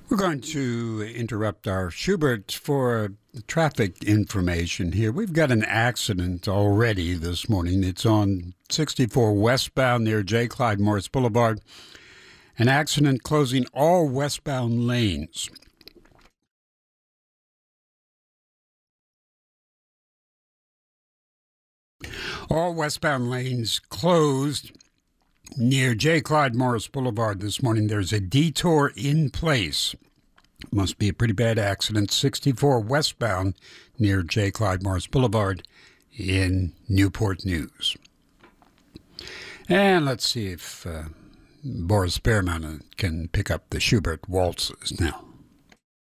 We're going to interrupt our Schubert for traffic information here. We've got an accident already this morning. It's on 64 westbound near J. Clyde Morris Boulevard. An accident closing all westbound lanes. All westbound lanes closed near J. Clyde Morris Boulevard this morning. There's a detour in place. Must be a pretty bad accident. 64 westbound near J. Clyde Morris Boulevard in Newport News. And let's see if Boris Behrman can pick up the Schubert waltzes now.